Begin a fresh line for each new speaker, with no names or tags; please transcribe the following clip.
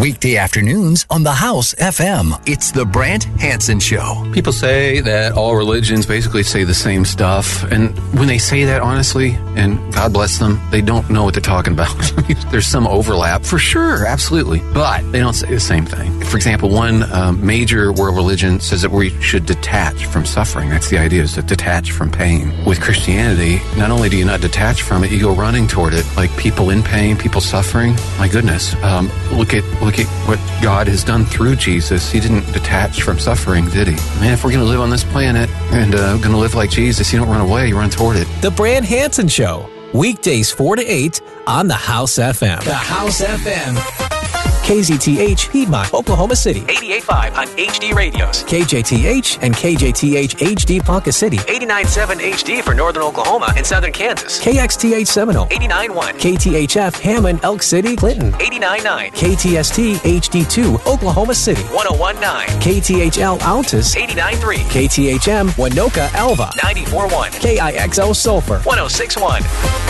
Weekday afternoons on The House FM. It's the Brant Hansen Show.
People say that all religions basically say the same stuff. And when they say that, honestly, and God bless them, they don't know what they're talking about. There's some overlap, for sure, absolutely. But they don't say the same thing. For example, one major world religion says that we should detach from suffering. That's the idea, is to detach from pain. With Christianity, not only do you not detach from it, you go running toward it. Like people in pain, people suffering. My goodness, look at what God has done through Jesus. He didn't detach from suffering, did he? Man, if we're going to live on this planet and going to live like Jesus, you don't run away, you run toward it.
The Brant Hansen Show, weekdays 4 to 8 on The House FM.
The House FM.
KZTH, Piedmont, Oklahoma City.
88.5 on HD radios.
KJTH and KJTH HD Ponca City.
89.7 HD for Northern Oklahoma and Southern Kansas.
KXTH Seminole.
89.1.
KTHF Hammond, Elk City, Clinton.
89.9.
KTST HD2, Oklahoma City.
101.9.
KTHL Altus.
89.3.
KTHM Winoka Alva.
94.1.
KIXO Sulphur.
106.1.